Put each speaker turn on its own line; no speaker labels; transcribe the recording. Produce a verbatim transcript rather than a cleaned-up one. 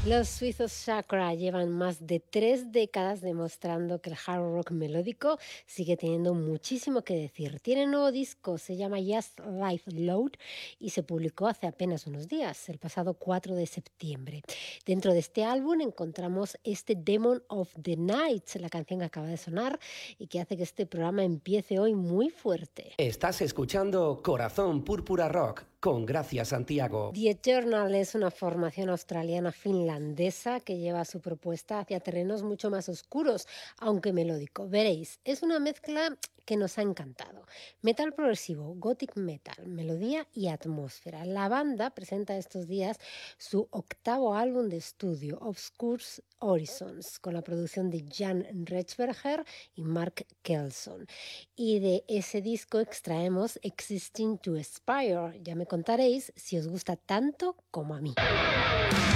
Los suizos Chakra llevan más de tres décadas demostrando que el hard rock melódico sigue teniendo muchísimo que decir. Tiene un nuevo disco, se llama Just Life Load y se publicó hace apenas unos días, el pasado cuatro de septiembre. Dentro de este álbum encontramos este Demon of the Night, la canción que acaba de sonar y que hace que este programa empiece hoy muy fuerte.
Estás escuchando Corazón Púrpura Rock con Gracia Santiago.
The Eternal es una formación australiana finlandesa que lleva su propuesta hacia terrenos mucho más oscuros, aunque melódico. Veréis, es una mezcla que nos ha encantado. Metal progresivo, gothic metal, melodía y atmósfera. La banda presenta estos días su octavo álbum de estudio, Obscure Horizons, con la producción de Jan Rechberger y Mark Kelson. Y de ese disco extraemos Existing to Aspire. Ya me contaréis si os gusta tanto como a mí.